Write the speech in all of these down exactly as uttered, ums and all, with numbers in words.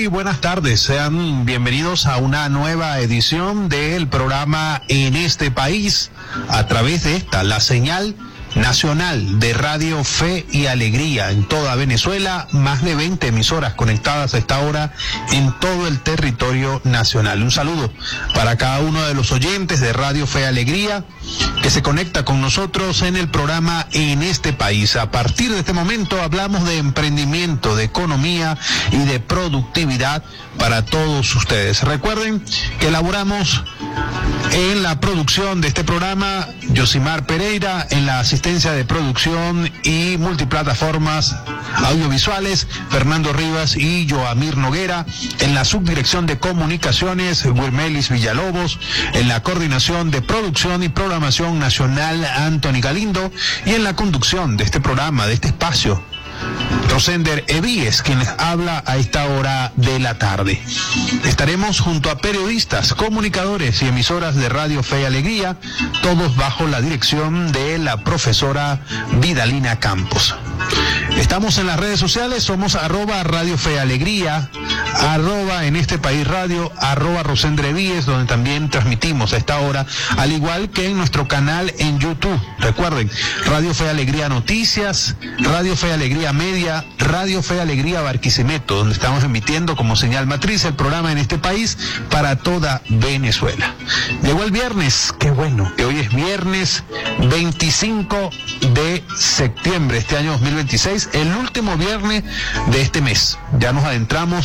Muy buenas tardes, sean bienvenidos a una nueva edición del programa En este País, a través de esta, la señal nacional de Radio Fe y Alegría en toda Venezuela, más de veinte emisoras conectadas a esta hora en todo el territorio nacional. Un saludo para cada uno de los oyentes de Radio Fe y Alegría que se conecta con nosotros en el programa En este País. A partir de este momento hablamos de emprendimiento, de economía y de productividad para todos ustedes. Recuerden que elaboramos en la producción de este programa Yosimar Pereira, en la asistencia de producción y multiplataformas audiovisuales Fernando Rivas y Joamir Noguera, en la subdirección de comunicaciones Wilmelis Villalobos, en la coordinación de producción y programación nacional Anthony Galindo, y en la conducción de este programa, de este espacio, Rosender Evíes, quien les habla a esta hora de la tarde. Estaremos junto a periodistas, comunicadores y emisoras de Radio Fe y Alegría, todos bajo la dirección de la profesora Vidalina Campos. Estamos en las redes sociales, somos arroba Radio Fe y Alegría, arroba En este País Radio, arroba Rosender Evíes, donde también transmitimos a esta hora, al igual que en nuestro canal en YouTube. Recuerden, Radio Fe y Alegría Noticias, Radio Fe y Alegría Media, Radio Fe y Alegría Barquisimeto, donde estamos emitiendo como señal matriz el programa En este País para toda Venezuela. Llegó el viernes, qué bueno, que hoy es viernes veinticinco de septiembre, este año dos mil veintiséis, el último viernes de este mes. Ya nos adentramos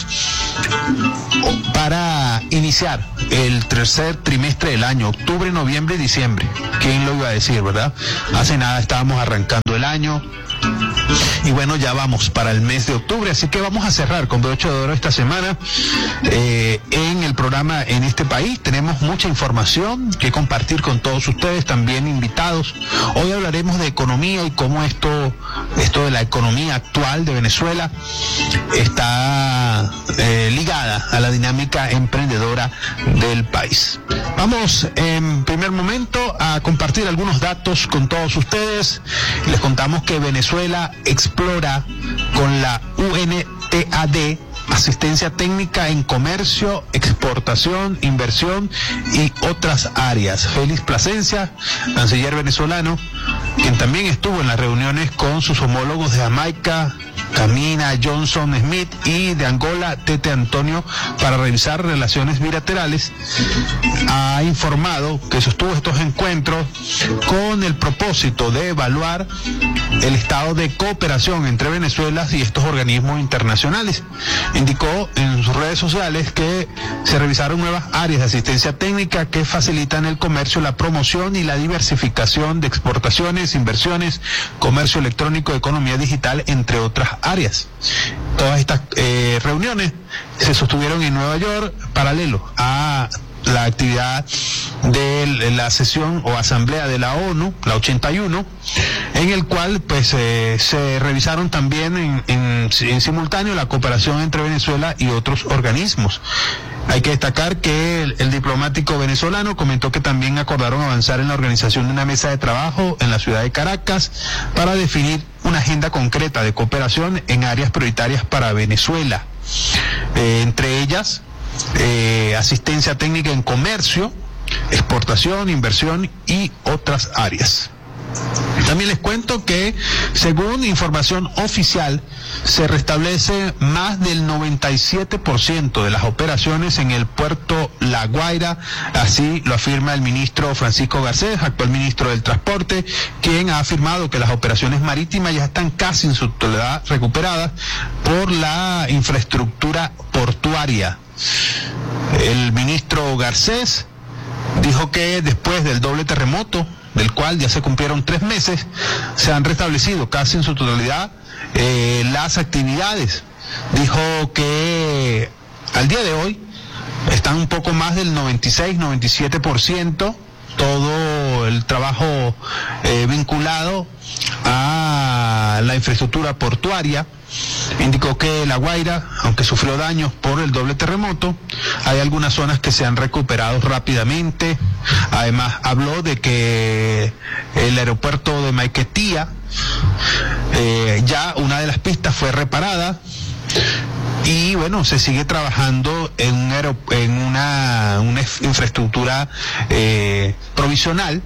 para iniciar el tercer trimestre del año, octubre, noviembre y diciembre. ¿Quién lo iba a decir, verdad? Hace nada estábamos arrancando el año. Y bueno, ya vamos para el mes de octubre, así que vamos a cerrar con broche de oro esta semana eh, en el programa En este País. Tenemos mucha información que compartir con todos ustedes, también invitados. Hoy hablaremos de economía y cómo esto, esto de la economía actual de Venezuela está eh, ligada a la dinámica emprendedora del país. Vamos en primer momento a compartir algunos datos con todos ustedes. Les contamos que Venezuela explora con la U N T A D asistencia técnica en comercio, exportación, inversión y otras áreas. Félix Plasencia, canciller venezolano, quien también estuvo en las reuniones con sus homólogos de Jamaica, Camina Johnson Smith, y de Angola, Tete Antonio, para revisar relaciones bilaterales, ha informado que sostuvo estos encuentros con el propósito de evaluar el estado de cooperación entre Venezuela y estos organismos internacionales. Indicó en sus redes sociales que se revisaron nuevas áreas de asistencia técnica que facilitan el comercio, la promoción y la diversificación de exportaciones, inversiones, comercio electrónico, economía digital, entre otras áreas. Todas estas eh, reuniones se sostuvieron en Nueva York, paralelo a la actividad de la sesión o asamblea de la ONU, la ochenta y uno, en el cual pues eh, se revisaron también en, en, en simultáneo la cooperación entre Venezuela y otros organismos. Hay que destacar que el, el diplomático venezolano comentó que también acordaron avanzar en la organización de una mesa de trabajo en la ciudad de Caracas para definir una agenda concreta de cooperación en áreas prioritarias para Venezuela, eh, entre ellas eh, asistencia técnica en comercio, exportación, inversión y otras áreas. También les cuento que, según información oficial, se restablece más del noventa y siete por ciento de las operaciones en el puerto La Guaira. Así lo afirma el ministro Francisco Garcés, actual ministro del Transporte, quien ha afirmado que las operaciones marítimas ya están casi en su totalidad recuperadas por la infraestructura portuaria. El ministro Garcés dijo que después del doble terremoto, del cual ya se cumplieron tres meses, se han restablecido casi en su totalidad eh, las actividades. Dijo que al día de hoy están un poco más del noventa y seis, noventa y siete por ciento todo el trabajo eh, vinculado a la infraestructura portuaria. Indicó que La Guaira, aunque sufrió daños por el doble terremoto, hay algunas zonas que se han recuperado rápidamente. Además, habló de que el aeropuerto de Maiquetía, eh, ya una de las pistas fue reparada. y bueno, se sigue trabajando en, un aero, en una, una infraestructura eh, provisional.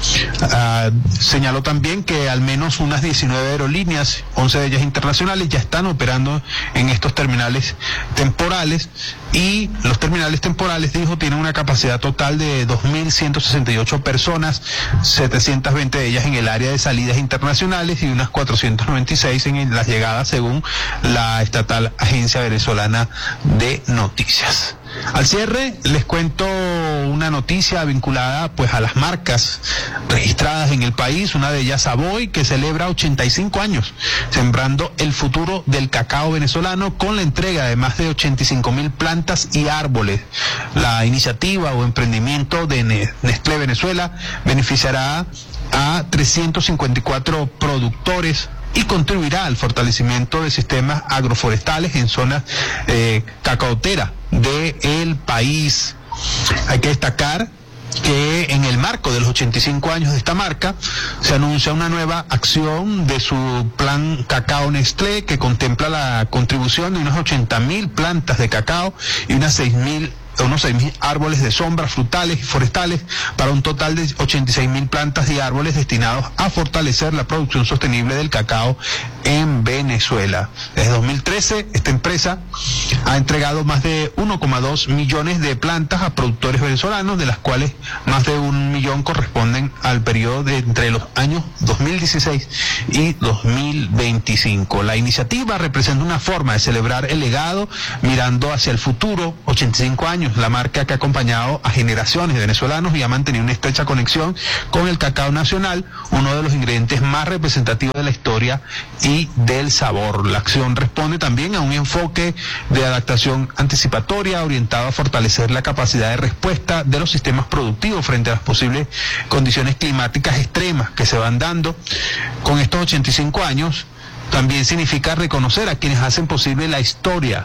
Uh, señaló también que al menos unas diecinueve aerolíneas, once de ellas internacionales, ya están operando en estos terminales temporales, y los terminales temporales, dijo, tienen una capacidad total de dos mil ciento sesenta y ocho personas, setecientas veinte de ellas en el área de salidas internacionales y unas cuatrocientas noventa y seis en las llegadas, según la estatal Agencia Venezolana de Noticias. Al cierre les cuento una noticia vinculada pues a las marcas registradas en el país, una de ellas Savoy, que celebra ochenta y cinco años, sembrando el futuro del cacao venezolano con la entrega de más de ochenta y cinco mil plantas y árboles. La iniciativa o emprendimiento de Nestlé Venezuela beneficiará a trescientos cincuenta y cuatro productores y contribuirá al fortalecimiento de sistemas agroforestales en zonas eh, cacaoteras del país. Hay que destacar que en el marco de los ochenta y cinco años de esta marca se anuncia una nueva acción de su plan Cacao Nestlé, que contempla la contribución de unas ochenta mil plantas de cacao y unas seis mil unos seis mil árboles de sombra, frutales y forestales, para un total de ochenta y seis mil plantas y árboles destinados a fortalecer la producción sostenible del cacao en Venezuela. Desde dos mil trece, esta empresa ha entregado más de uno coma dos millones de plantas a productores venezolanos, de las cuales más de un millón corresponden al periodo de entre los años dos mil dieciséis y dos mil veinticinco. La iniciativa representa una forma de celebrar el legado mirando hacia el futuro. ochenta y cinco años, la marca que ha acompañado a generaciones de venezolanos y ha mantenido una estrecha conexión con el cacao nacional, uno de los ingredientes más representativos de la historia y del sabor. La acción responde también a un enfoque de adaptación anticipatoria orientado a fortalecer la capacidad de respuesta de los sistemas productivos frente a las posibles condiciones climáticas extremas que se van dando. Con estos ochenta y cinco años, también significa reconocer a quienes hacen posible la historia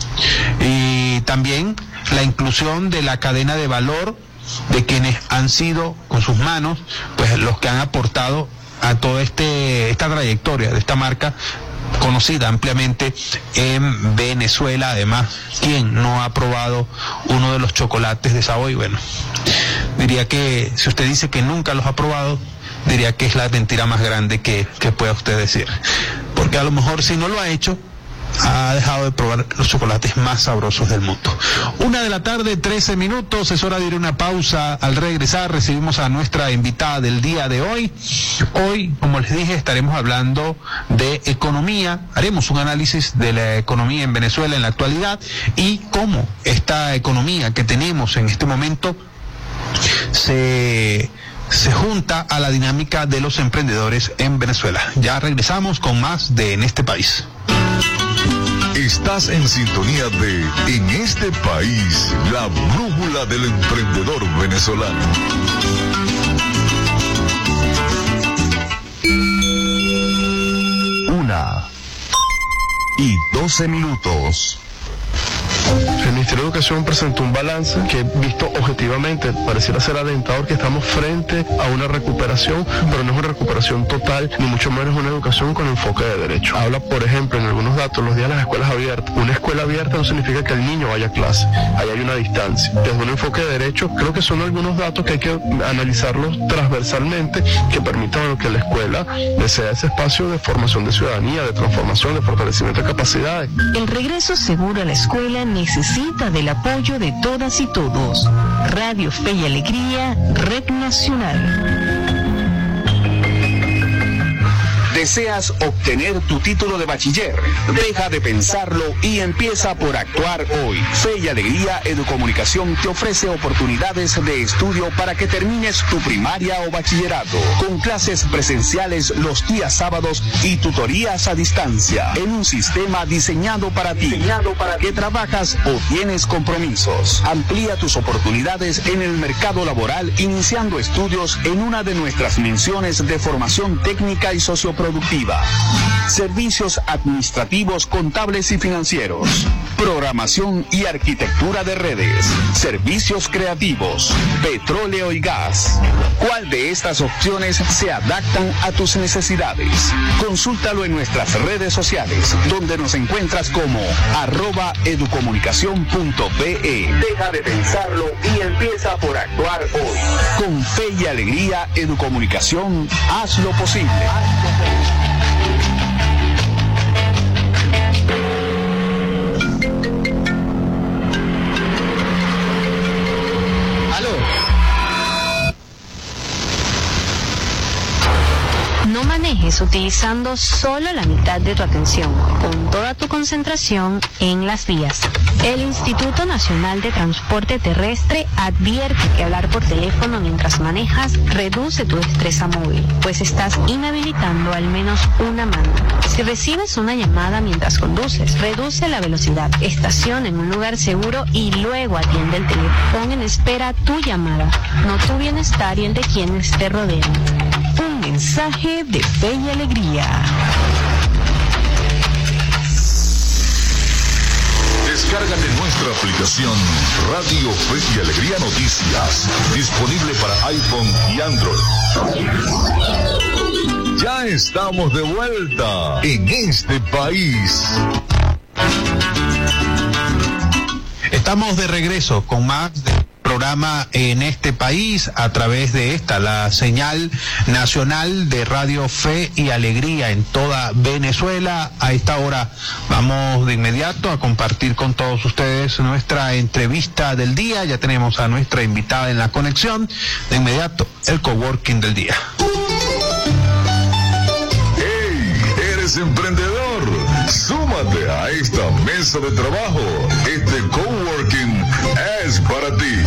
y también la inclusión de la cadena de valor de quienes han sido con sus manos pues los que han aportado a toda este esta trayectoria de esta marca conocida ampliamente en Venezuela. Además, ¿quién no ha probado uno de los chocolates de Savoy? Bueno, diría que si usted dice que nunca los ha probado, diría que es la mentira más grande que, que pueda usted decir, porque a lo mejor si no lo ha hecho, ha dejado de probar los chocolates más sabrosos del mundo. Una de la tarde, trece minutos, es hora de ir a una pausa. Al regresar recibimos a nuestra invitada del día de hoy. Hoy, como les dije, estaremos hablando de economía, haremos un análisis de la economía en Venezuela en la actualidad y cómo esta economía que tenemos en este momento se... se junta a la dinámica de los emprendedores en Venezuela. Ya regresamos con más de En este País. Estás en sintonía de En este País, la brújula del emprendedor venezolano. Una y doce minutos. El Ministerio de Educación presentó un balance que, visto objetivamente, pareciera ser alentador, que estamos frente a una recuperación, pero no es una recuperación total, ni mucho menos una educación con enfoque de derecho. Habla, por ejemplo, en algunos datos, los días de las escuelas abiertas. Una escuela abierta no significa que el niño vaya a clase, ahí hay una distancia. Desde un enfoque de derecho, creo que son algunos datos que hay que analizarlos transversalmente, que permitan que la escuela sea ese espacio de formación de ciudadanía, de transformación, de fortalecimiento de capacidades. El regreso seguro a la escuela necesita del apoyo de todas y todos. Radio Fe y Alegría, Red Nacional. ¿Deseas obtener tu título de bachiller? Deja de pensarlo y empieza por actuar hoy. Fe y Alegría Educomunicación te ofrece oportunidades de estudio para que termines tu primaria o bachillerato, con clases presenciales los días sábados y tutorías a distancia, en un sistema diseñado para ti, diseñado para que trabajas o tienes compromisos. Amplía tus oportunidades en el mercado laboral iniciando estudios en una de nuestras menciones de formación técnica y socioprofesional productiva, servicios administrativos, contables y financieros. programación y arquitectura de redes, servicios creativos, petróleo y gas. ¿Cuál de estas opciones se adaptan a tus necesidades? Consúltalo en nuestras redes sociales, donde nos encuentras como arroba educomunicación punto pe. Deja de pensarlo y empieza por actuar hoy. Con fe y alegría, Educomunicación, haz lo posible. No manejes utilizando solo la mitad de tu atención, con toda tu concentración en las vías. El Instituto Nacional de Transporte Terrestre advierte que hablar por teléfono mientras manejas reduce tu destreza móvil, pues estás inhabilitando al menos una mano. Si recibes una llamada mientras conduces, reduce la velocidad, estaciona en un lugar seguro y luego atiende el teléfono. Pon en espera tu llamada, no tu bienestar y el de quienes te rodean. Un mensaje de fe y alegría. Descárgate nuestra aplicación Radio Fe y Alegría Noticias, disponible para iPhone y Android. Ya estamos de vuelta en este país. Estamos de regreso con más de programa En este país a través de esta, la señal nacional de Radio Fe y Alegría en toda Venezuela. A esta hora vamos de inmediato a compartir con todos ustedes nuestra entrevista del día. Ya tenemos a nuestra invitada en la conexión. De inmediato, el coworking del día. ¡Hey! ¿Eres emprendedor? Súmate a esta mesa de trabajo. Este coworking es para ti.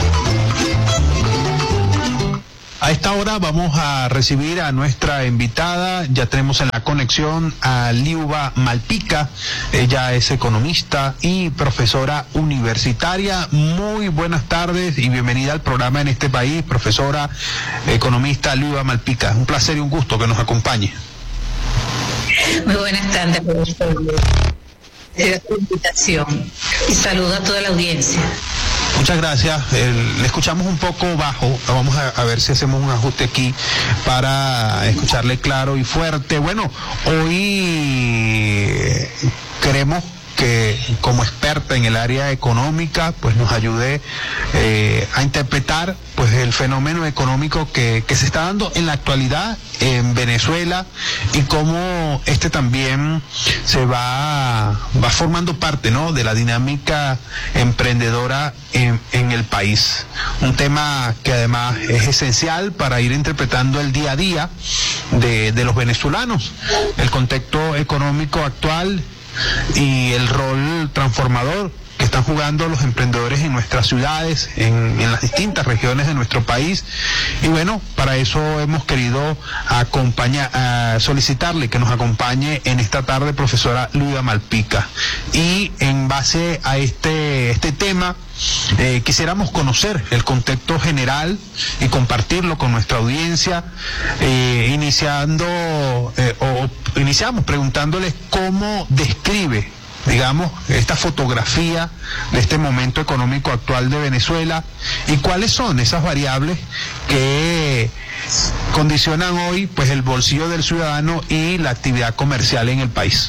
A esta hora vamos a recibir a nuestra invitada. Ya tenemos en la conexión a Liuba Malpica. Ella es economista y profesora universitaria. Muy buenas tardes y bienvenida al programa En este país, profesora economista Liuba Malpica. Un placer y un gusto que nos acompañe. Muy buenas tardes, profesor. Gracias por la invitación y saludo a toda la audiencia. Muchas gracias. El, le escuchamos un poco bajo. Vamos a, a ver si hacemos un ajuste aquí para escucharle claro y fuerte. Bueno, hoy queremos que como experta en el área económica pues nos ayude eh, a interpretar pues el fenómeno económico que, que se está dando en la actualidad en Venezuela y cómo este también se va va formando parte, ¿no?, de la dinámica emprendedora en, en el país. Un tema que además es esencial para ir interpretando el día a día de, de los venezolanos, el contexto económico actual y el rol transformador que están jugando los emprendedores en nuestras ciudades, en, en las distintas regiones de nuestro país. Y bueno, para eso hemos querido acompañar, uh, solicitarle que nos acompañe en esta tarde, profesora Liuba Malpica. Y en base a este, este tema, eh, quisiéramos conocer el contexto general y compartirlo con nuestra audiencia, eh, iniciando, eh, o iniciamos preguntándoles cómo describe, digamos, esta fotografía de este momento económico actual de Venezuela y cuáles son esas variables que condicionan hoy pues el bolsillo del ciudadano y la actividad comercial en el país.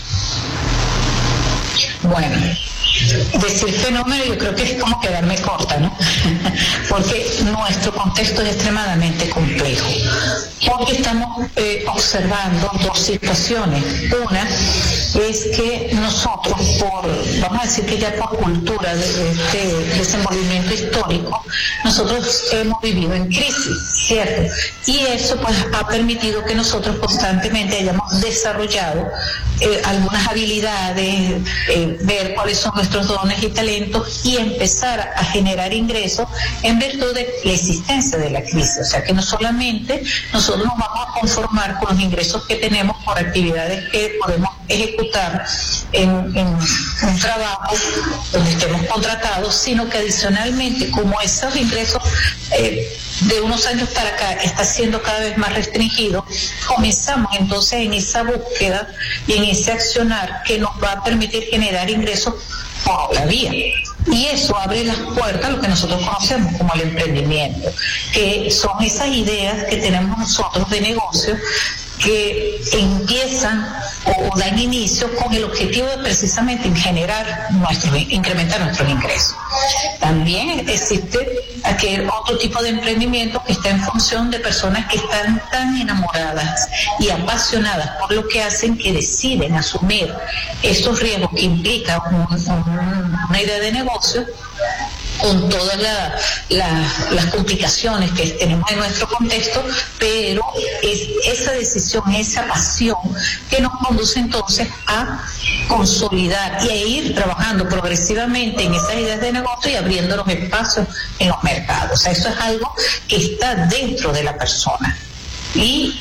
Bueno, decir fenómeno yo creo que es como quedarme corta, ¿no? Porque nuestro contexto es extremadamente complejo. Porque estamos eh, observando dos situaciones. Una es que nosotros, por, vamos a decir que ya por cultura de, de este desenvolvimiento histórico, nosotros hemos vivido en crisis, ¿cierto? Y eso pues ha permitido que nosotros constantemente hayamos desarrollado eh, algunas habilidades, eh, ver cuáles son nuestros dones y talentos y empezar a generar ingresos en virtud de la existencia de la crisis. O sea que no solamente nosotros nos vamos a conformar con los ingresos que tenemos por actividades que podemos ejecutar en, en un trabajo donde estemos contratados, sino que adicionalmente, como esos ingresos eh, de unos años para acá está siendo cada vez más restringido, comenzamos entonces en esa búsqueda y en ese accionar que nos va a permitir generar ingresos por otra vía. Y eso abre las puertas a lo que nosotros conocemos como el emprendimiento, que son esas ideas que tenemos nosotros de negocio que empiezan o dan inicio con el objetivo de precisamente generar nuestro, incrementar nuestros ingresos. También existe aquel otro tipo de emprendimiento que está en función de personas que están tan enamoradas y apasionadas por lo que hacen que deciden asumir estos riesgos que implica un, un, una idea de negocio, con todas la, la, las complicaciones que tenemos en nuestro contexto, pero es esa decisión, esa pasión que nos conduce entonces a consolidar y a ir trabajando progresivamente en esas ideas de negocio y abriendo los espacios en los mercados. O sea, eso es algo que está dentro de la persona. Y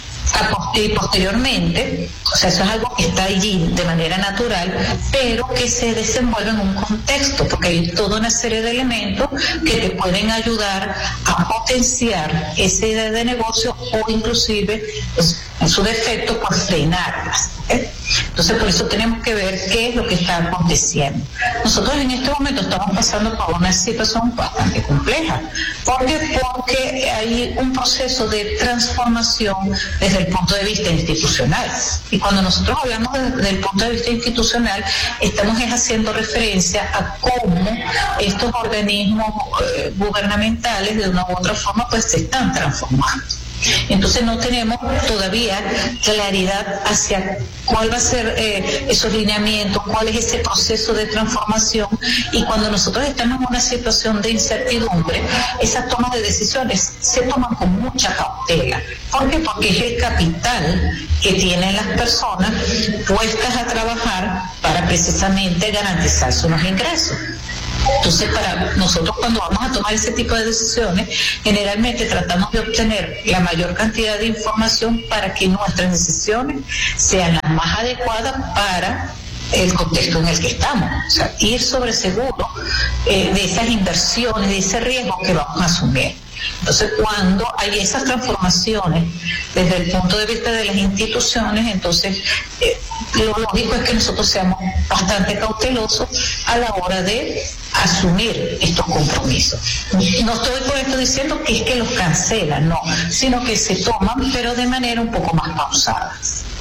Y posteriormente, o sea, eso es algo que está allí de manera natural, pero que se desenvuelve en un contexto, porque hay toda una serie de elementos que te pueden ayudar a potenciar esa idea de negocio o inclusive, pues, en su defecto, pues frenarlas. ¿eh? Entonces, por eso tenemos que ver qué es lo que está aconteciendo. Nosotros en este momento estamos pasando por una situación bastante compleja. ¿Por qué? Porque hay un proceso de transformación desde el punto de vista institucional. Y cuando nosotros hablamos desde el punto de vista institucional, estamos haciendo referencia a cómo estos organismos eh, gubernamentales de una u otra forma pues se están transformando. Entonces no tenemos todavía claridad hacia cuál va a ser eh, esos lineamientos, cuál es ese proceso de transformación, y cuando nosotros estamos en una situación de incertidumbre, esas tomas de decisiones se toman con mucha cautela. ¿Por qué? Porque es el capital que tienen las personas puestas a trabajar para precisamente garantizarse unos ingresos. Entonces, para nosotros cuando vamos a tomar ese tipo de decisiones, generalmente tratamos de obtener la mayor cantidad de información para que nuestras decisiones sean las más adecuadas para el contexto en el que estamos. O sea, ir sobre seguro eh, de esas inversiones, de ese riesgo que vamos a asumir. Entonces, cuando hay esas transformaciones desde el punto de vista de las instituciones, entonces eh, lo lógico es que nosotros seamos bastante cautelosos a la hora de asumir estos compromisos. No estoy por esto diciendo que es que los cancelan, no, sino que se toman, pero de manera un poco más pausada.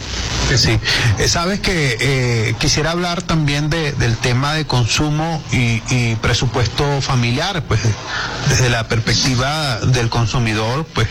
Sí, eh, sabes que eh, quisiera hablar también de, del tema de consumo y, y presupuesto familiar, pues desde la perspectiva del consumidor, pues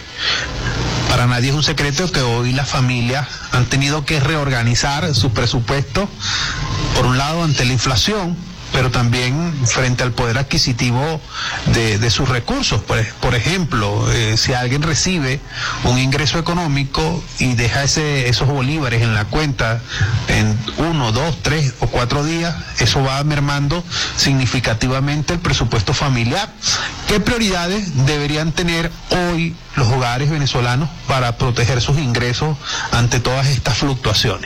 para nadie es un secreto que hoy las familias han tenido que reorganizar sus presupuestos, por un lado ante la inflación, pero también frente al poder adquisitivo de, de sus recursos. Por, por ejemplo, eh, si alguien recibe un ingreso económico y deja ese, esos bolívares en la cuenta en uno, dos, tres o cuatro días, eso va mermando significativamente el presupuesto familiar. ¿Qué prioridades deberían tener hoy los hogares venezolanos para proteger sus ingresos ante todas estas fluctuaciones?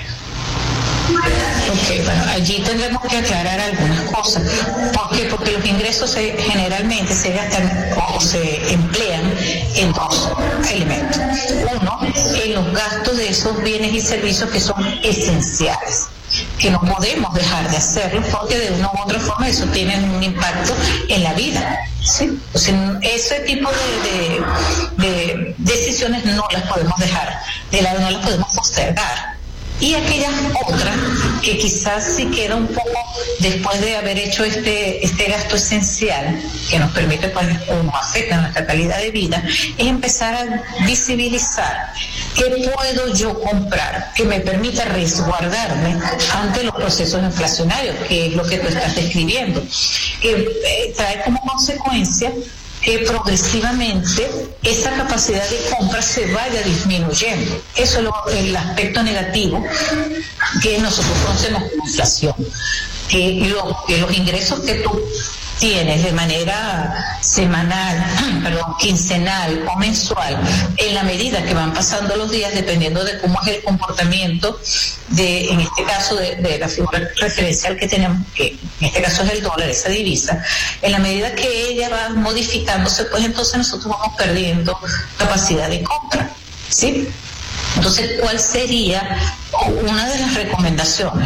Ok, bueno, allí tendremos que aclarar algunas cosas. ¿Por qué? Porque los ingresos se, generalmente se gastan o se emplean en dos elementos. Uno, en los gastos de esos bienes y servicios que son esenciales, que no podemos dejar de hacerlo porque de una u otra forma eso tiene un impacto en la vida. ¿sí? O sea, ese tipo de, de, de decisiones no las podemos dejar de lado, no las podemos postergar. Y aquellas otras que quizás sí queda un poco después de haber hecho este este gasto esencial que nos permite pues, o nos afecta nuestra calidad de vida, es empezar a visibilizar qué puedo yo comprar que me permita resguardarme ante los procesos inflacionarios, que es lo que tú estás describiendo, que eh, trae como consecuencia que progresivamente esa capacidad de compra se vaya disminuyendo. Eso es lo, el aspecto negativo que nosotros conocemos como inflación. Que, lo, que los ingresos que tú tienes de manera semanal, perdón, quincenal o mensual, en la medida que van pasando los días, dependiendo de cómo es el comportamiento de, en este caso, de, de la figura referencial que tenemos, que en este caso es el dólar, esa divisa, en la medida que ella va modificándose, pues entonces nosotros vamos perdiendo capacidad de compra, ¿sí? Entonces, ¿cuál sería una de las recomendaciones?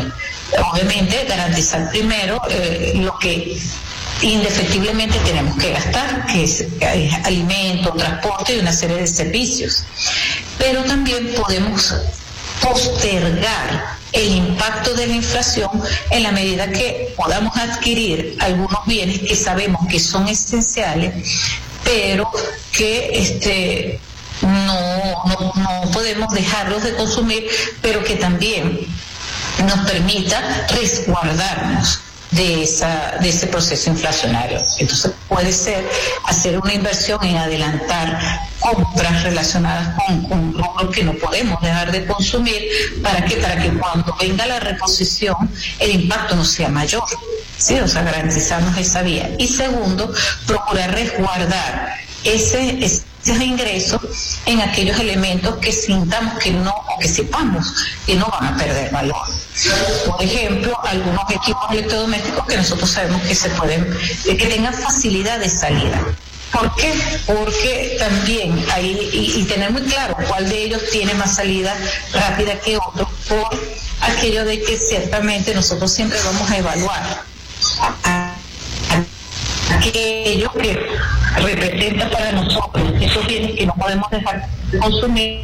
obviamente garantizar primero eh, lo que indefectiblemente tenemos que gastar, que es, que es alimento, transporte y una serie de servicios. Pero también podemos postergar el impacto de la inflación en la medida que podamos adquirir algunos bienes que sabemos que son esenciales, pero que este no, no, no podemos dejarlos de consumir, pero que también nos permita resguardarnos de esa de ese proceso inflacionario. Entonces puede ser hacer una inversión en adelantar compras relacionadas con, con rubros que no podemos dejar de consumir, para que para que cuando venga la reposición el impacto no sea mayor, ¿sí? O sea, garantizarnos esa vía. Y segundo, procurar resguardar ese, ese esos ingresos en aquellos elementos que sintamos que no, o que sepamos que no van a perder valor. Por ejemplo, algunos equipos electrodomésticos que nosotros sabemos que se pueden, que tengan facilidad de salida. ¿Por qué? Porque también hay, y, y tener muy claro cuál de ellos tiene más salida rápida que otro, por aquello de que ciertamente nosotros siempre vamos a evaluar a, a aquello que representa para nosotros esos bienes que no podemos dejar de consumir,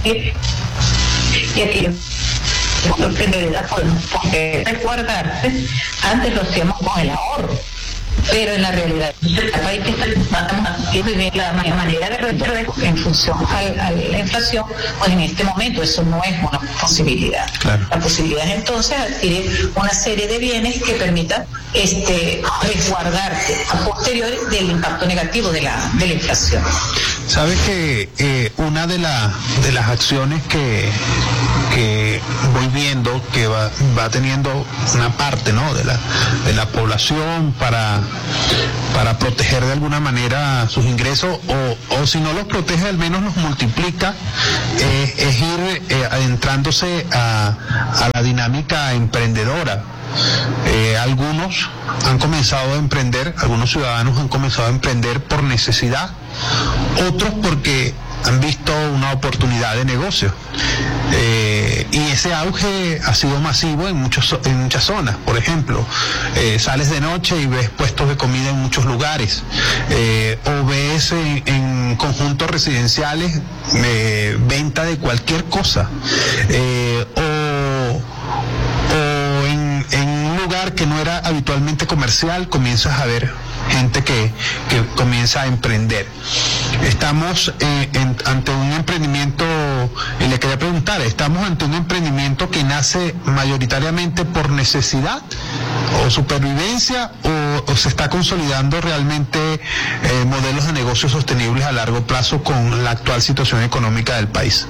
y aquellos que en realidad podemos resguardarse. Antes lo hacíamos con el ahorro, pero en la realidad hay que estar vivir la manera de resolver en función a, a la inflación, pues en este momento eso no es una posibilidad. Claro. La posibilidad es entonces adquirir una serie de bienes que permitan este resguardarte a posteriori del impacto negativo de la de la inflación. Sabes que eh, una de, la, de las acciones que, que voy viendo que va, va teniendo una parte, ¿no?, de la de la población para para proteger de alguna manera sus ingresos, o, o si no los protege al menos los multiplica, eh, es ir eh, adentrándose a, a la dinámica emprendedora. Eh, algunos han comenzado a emprender, algunos ciudadanos han comenzado a emprender por necesidad, otros porque han visto una oportunidad de negocio. Eh, y ese auge ha sido masivo en, muchos, en muchas zonas. Por ejemplo, eh, sales de noche y ves puestos de comida en muchos lugares, eh, o ves en, en conjuntos residenciales eh, venta de cualquier cosa, eh, o, o en, en un lugar que no era habitualmente comercial comienzas a ver gente que, que comienza a emprender. Estamos eh, en, ante un emprendimiento, y le quería preguntar, ¿estamos ante un emprendimiento que nace mayoritariamente por necesidad o supervivencia, o, o se está consolidando realmente eh, modelos de negocios sostenibles a largo plazo con la actual situación económica del país?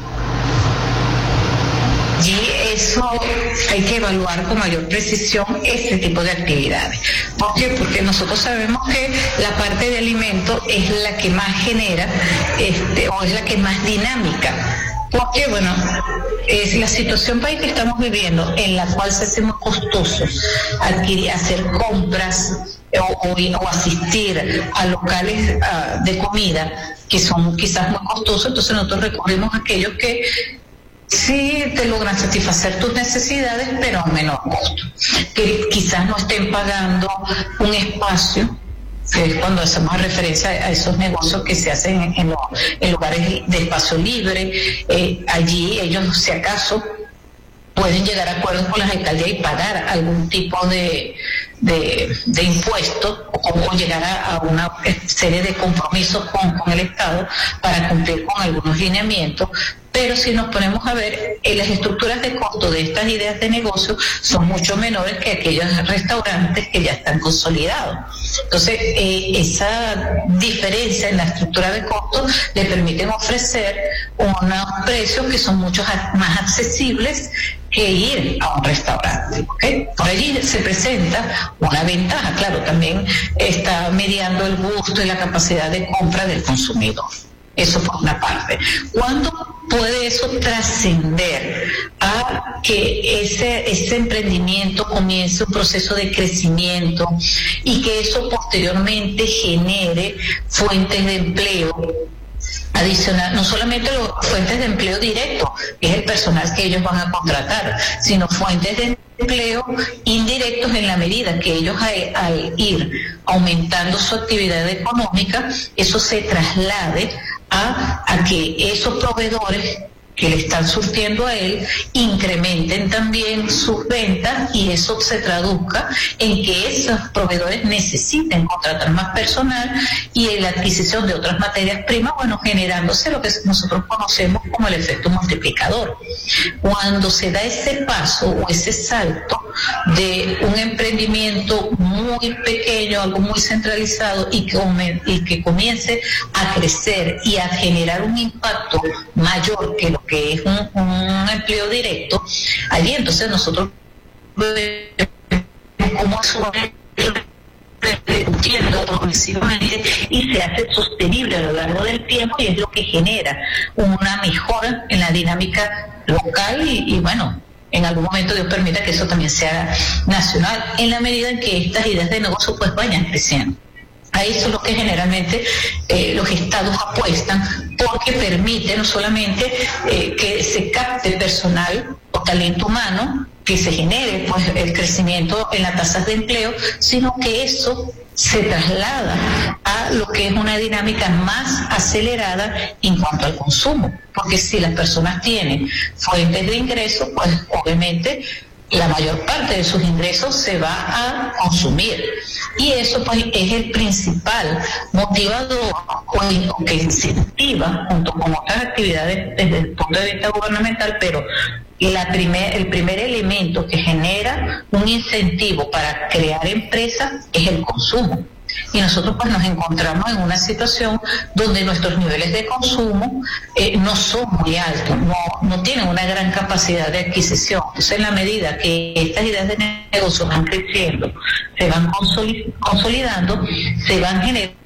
Y eso hay que evaluar con mayor precisión este tipo de actividades. ¿Por qué? Porque nosotros sabemos que la parte de alimentos es la que más genera, este, o es la que es más dinámica. Porque, bueno, es la situación país que estamos viviendo, en la cual se hace muy costoso adquirir, hacer compras o, o, o asistir a locales uh, de comida que son quizás muy costosos. Entonces nosotros recurrimos a aquellos que sí te logran satisfacer tus necesidades, pero a menor costo, que quizás no estén pagando un espacio, que es cuando hacemos referencia a esos negocios que se hacen en, en, lo, en lugares de espacio libre. Eh, allí ellos, si acaso, pueden llegar a acuerdos con las alcaldías y pagar algún tipo de, de, de impuesto, o, o llegar a, a una serie de compromisos con, con el Estado para cumplir con algunos lineamientos. Pero si nos ponemos a ver, eh, las estructuras de costo de estas ideas de negocio son mucho menores que aquellos restaurantes que ya están consolidados. Entonces, eh, esa diferencia en la estructura de costos le permiten ofrecer unos precios que son mucho más accesibles que ir a un restaurante, ¿okay? Por allí se presenta una ventaja, claro, también está mediando el gusto y la capacidad de compra del consumidor. Eso por una parte. ¿Cuándo puede eso trascender a que ese, ese emprendimiento comience un proceso de crecimiento y que eso posteriormente genere fuentes de empleo adicional, no solamente los fuentes de empleo directo, que es el personal que ellos van a contratar, sino fuentes de empleo indirectos en la medida que ellos al, al ir aumentando su actividad económica, eso se traslade a, a que esos proveedores que le están surtiendo a él incrementen también sus ventas y eso se traduzca en que esos proveedores necesiten contratar más personal y en la adquisición de otras materias primas, bueno, generándose lo que nosotros conocemos como el efecto multiplicador. Cuando se da ese paso o ese salto de un emprendimiento muy pequeño, algo muy centralizado y que, y que comience a crecer y a generar un impacto mayor que lo que es un, un empleo directo, allí entonces nosotros como eso progresivamente y se hace sostenible a lo largo del tiempo y es lo que genera una mejora en la dinámica local y, y bueno, en algún momento Dios permita que eso también sea nacional en la medida en que estas ideas de negocio pues vayan creciendo. A eso es lo que generalmente eh, los estados apuestan porque permite no solamente eh, que se capte personal o talento humano, que se genere pues el crecimiento en las tasas de empleo, sino que eso se traslada a lo que es una dinámica más acelerada en cuanto al consumo, porque si las personas tienen fuentes de ingresos, pues obviamente la mayor parte de sus ingresos se va a consumir y eso pues es el principal motivador o que incentiva junto con otras actividades desde el punto de vista gubernamental, pero la primer, el primer elemento que genera un incentivo para crear empresas es el consumo. Y nosotros pues nos encontramos en una situación donde nuestros niveles de consumo eh, no son muy altos, no, no tienen una gran capacidad de adquisición. Entonces en la medida que estas ideas de negocio van creciendo, se van consolidando, se van generando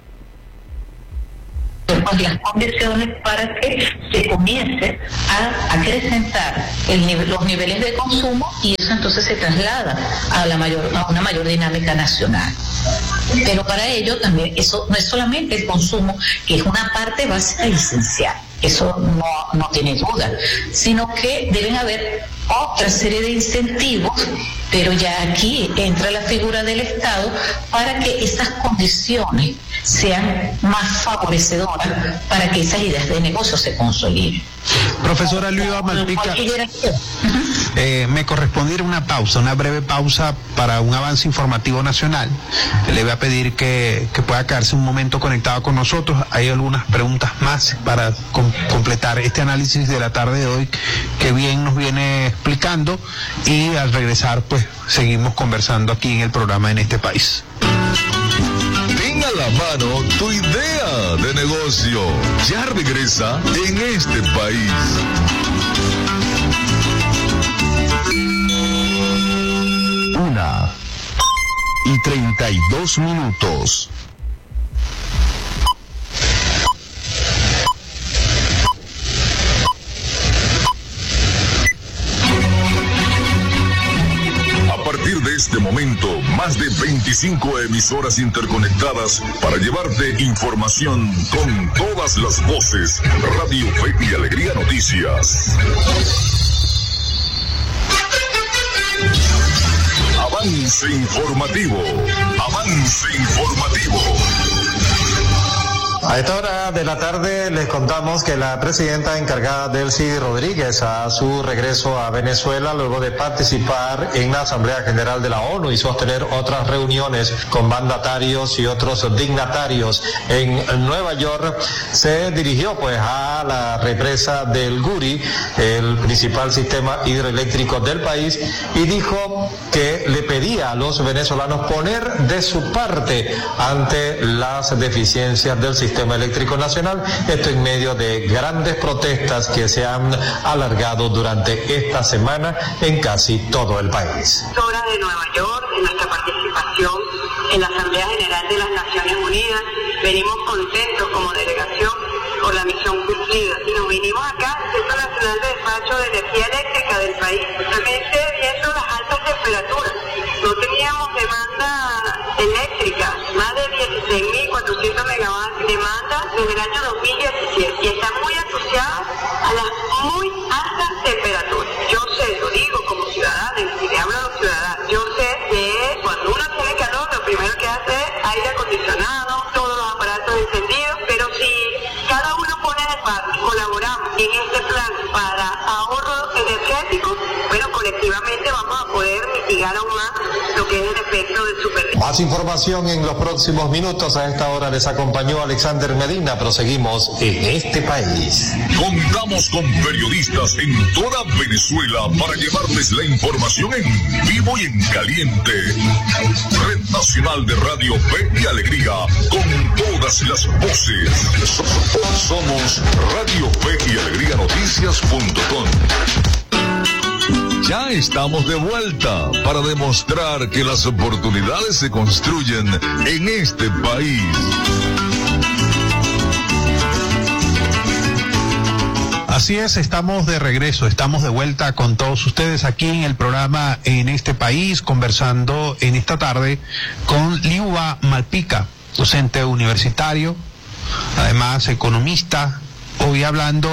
pues, las condiciones para que se comience a acrecentar el nivel, los niveles de consumo y eso entonces se traslada a, la mayor, a una mayor dinámica nacional. Pero para ello también eso no es solamente el consumo, que es una parte básica y esencial, eso no, no tiene duda, sino que deben haber otra serie de incentivos, pero ya aquí entra la figura del Estado para que esas condiciones sean más favorecedoras para que esas ideas de negocio se consoliden. Profesora Luisa Malpica, eh, me corresponde ir una pausa, una breve pausa para un avance informativo nacional. Le voy a pedir que, que pueda quedarse un momento conectado con nosotros. Hay algunas preguntas más para com completar este análisis de la tarde de hoy que bien nos viene explicando y al regresar pues seguimos conversando aquí en el programa En Este País. Ten a la mano tu idea de negocio. Ya regresa En Este País. Una y treinta y dos minutos. A partir de este momento, más de veinticinco emisoras interconectadas para llevarte información con todas las voces. Radio Fe y Alegría Noticias. Avance informativo. Avance informativo. A esta hora de la tarde les contamos que la presidenta encargada Delcy Rodríguez a su regreso a Venezuela luego de participar en la Asamblea General de la ONU y sostener otras reuniones con mandatarios y otros dignatarios en Nueva York, se dirigió pues a la represa del Guri, el principal sistema hidroeléctrico del país, y dijo que le pedía a los venezolanos poner de su parte ante las deficiencias del sistema Sistema Eléctrico Nacional, esto en medio de grandes protestas que se han alargado durante esta semana en casi todo el país. Hora de Nueva York, en nuestra participación en la Asamblea General de las Naciones Unidas, venimos contentos como delegación por la misión cumplida y nos vinimos acá al Centro Nacional de Despacho de Energía Eléctrica del país, justamente viendo las altas temperaturas. No teníamos demanda eléctrica, más de dieciséis mil cuatrocientos megawatts de demanda desde el año dos mil diecisiete y está Más información en los próximos minutos. A esta hora les acompañó Alexander Medina. Proseguimos en este país. Contamos con periodistas en toda Venezuela para llevarles la información en vivo y en caliente. Red Nacional de Radio Fe y Alegría, con todas las voces. Somos Radio Fe y Alegría Noticias punto com. Ya estamos de vuelta para demostrar que las oportunidades se construyen en este país. Así es, estamos de regreso, estamos de vuelta con todos ustedes aquí en el programa En este país, conversando en esta tarde con Liuba Malpica, docente universitario, además economista, hoy hablando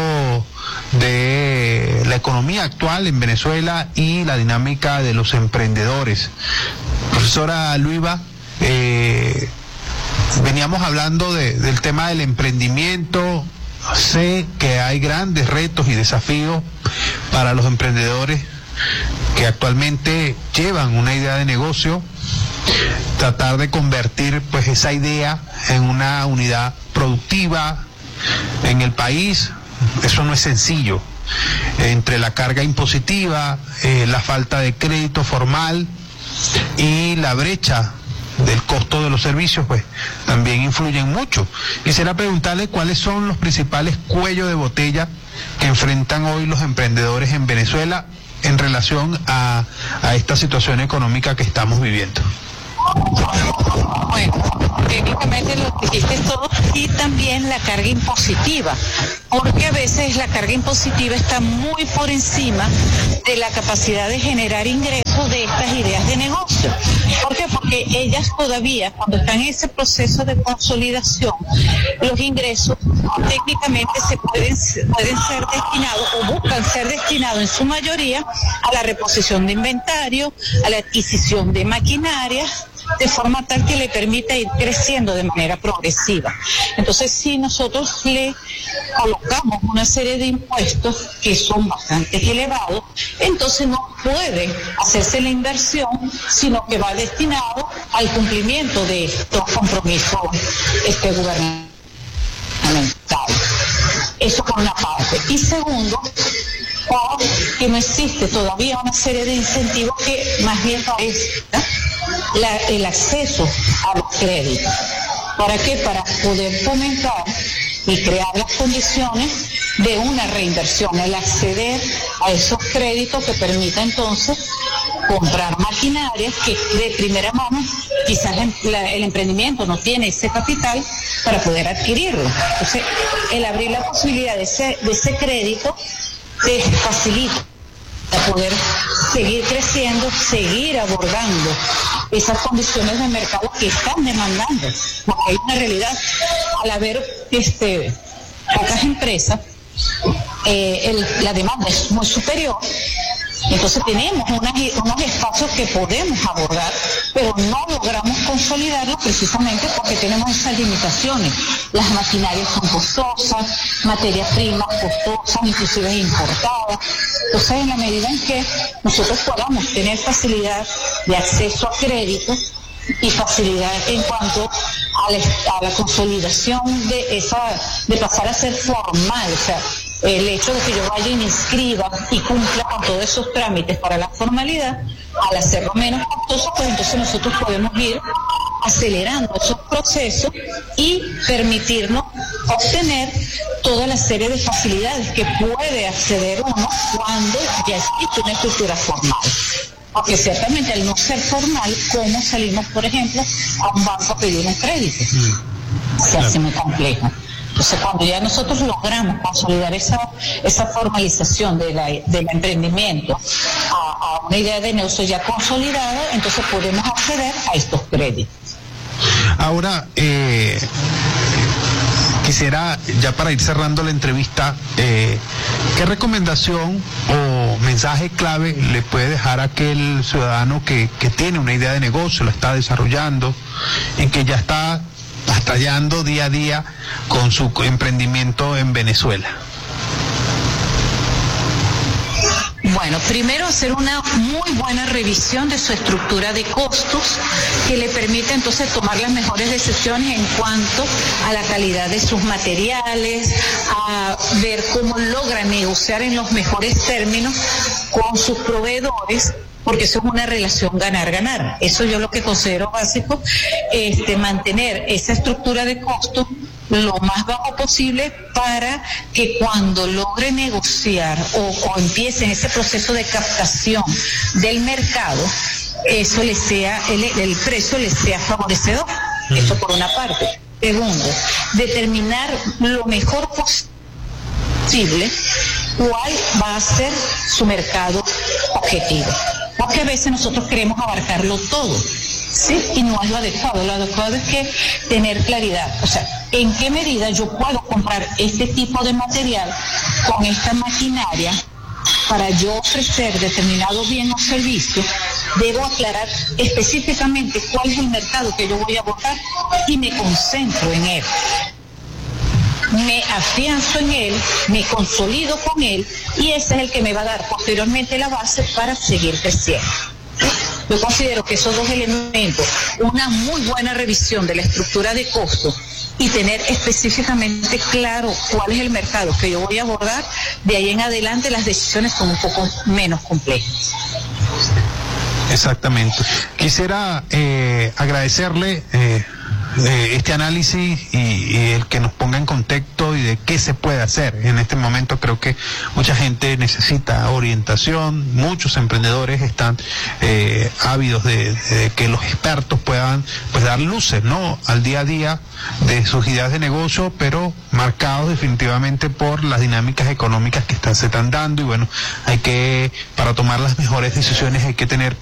de la economía actual en Venezuela y la dinámica de los emprendedores. Profesora Liuba, eh, veníamos hablando de, del tema del emprendimiento. Sé que hay grandes retos y desafíos para los emprendedores que actualmente llevan una idea de negocio, tratar de convertir pues esa idea en una unidad productiva en el país. Eso no es sencillo. Entre la carga impositiva, eh, la falta de crédito formal y la brecha del costo de los servicios, pues también influyen mucho. Quisiera preguntarle cuáles son los principales cuellos de botella que enfrentan hoy los emprendedores en Venezuela en relación a, a esta situación económica que estamos viviendo. Bueno, técnicamente lo dijiste todo, y también la carga impositiva, porque a veces la carga impositiva está muy por encima de la capacidad de generar ingresos de estas ideas de negocio. ¿Por qué? Porque ellas todavía, cuando están en ese proceso de consolidación, los ingresos técnicamente se pueden, pueden ser destinados o buscan ser destinados en su mayoría a la reposición de inventario, a la adquisición de maquinaria, de forma tal que le permita ir creciendo de manera progresiva. Entonces, si nosotros le colocamos una serie de impuestos que son bastante elevados, entonces no puede hacerse la inversión, sino que va destinado al cumplimiento de estos compromisos este, gubernamentales. Eso por una parte. Y segundo, que no existe todavía una serie de incentivos que más bien favorezcan la, el acceso a los créditos. ¿Para qué? Para poder fomentar y crear las condiciones de una reinversión, el acceder a esos créditos que permita entonces comprar maquinarias que de primera mano quizás la, el emprendimiento no tiene ese capital para poder adquirirlo. Entonces, el abrir la posibilidad de ese, de ese crédito te facilita poder seguir creciendo, seguir abordando esas condiciones de mercado que están demandando, porque hay una realidad, al haber este, pocas empresas, eh, el, la demanda es muy superior. Entonces tenemos unas, unos espacios que podemos abordar, pero no logramos consolidarlos precisamente porque tenemos esas limitaciones. Las maquinarias son costosas, materias primas costosas, inclusive importadas. Entonces, en la medida en que nosotros podamos tener facilidad de acceso a crédito y facilidad en cuanto a la, a la consolidación de esa, de pasar a ser formal, o sea, el hecho de que yo vaya y me inscriba y cumpla con todos esos trámites para la formalidad, al hacerlo menos costoso, pues entonces nosotros podemos ir acelerando esos procesos y permitirnos obtener toda la serie de facilidades que puede acceder uno cuando ya existe una estructura formal. Porque ciertamente al no ser formal, ¿cómo salimos, por ejemplo, a un banco a pedir un crédito? Se hace muy complejo. Entonces, cuando ya nosotros logramos consolidar esa, esa formalización de la, del emprendimiento a, a una idea de negocio ya consolidada, entonces podemos acceder a estos créditos. Ahora, eh, quisiera, ya para ir cerrando la entrevista, eh, ¿qué recomendación o mensaje clave le puede dejar a aquel ciudadano que, que tiene una idea de negocio, la está desarrollando y que ya está batallando día a día con su emprendimiento en Venezuela? Bueno, Bueno, primero hacer una muy buena revisión de su estructura de costos que le permita entonces tomar las mejores decisiones en cuanto a la calidad de sus materiales, a ver cómo logra negociar en los mejores términos con sus proveedores, porque eso es una relación ganar-ganar. Eso yo lo que considero básico, este, mantener esa estructura de costos lo más bajo posible para que cuando logre negociar o, o empiece en ese proceso de captación del mercado, eso le sea, el, el precio le sea favorecedor. Mm. Eso por una parte. Segundo, determinar lo mejor posible cuál va a ser su mercado objetivo. Porque a veces nosotros queremos abarcarlo todo, ¿sí? Y no es lo adecuado. Lo adecuado es que tener claridad. O sea, ¿en qué medida yo puedo comprar este tipo de material con esta maquinaria para yo ofrecer determinado bien o servicio? Debo aclarar específicamente cuál es el mercado que yo voy a abordar y me concentro en él. Me afianzo en él, me consolido con él y ese es el que me va a dar posteriormente la base para seguir creciendo. Yo considero que esos dos elementos, una muy buena revisión de la estructura de costos y tener específicamente claro cuál es el mercado que yo voy a abordar, de ahí en adelante las decisiones son un poco menos complejas. Exactamente. Quisiera eh, agradecerle eh, eh, este análisis y, y el que nos ponga en contexto y de qué se puede hacer. En este momento creo que mucha gente necesita orientación, muchos emprendedores están eh, ávidos de, de que los expertos puedan pues dar luces, ¿no?, al día a día de sus ideas de negocio, pero marcados definitivamente por las dinámicas económicas que están, se están dando. Y bueno, hay que, para tomar las mejores decisiones hay que tener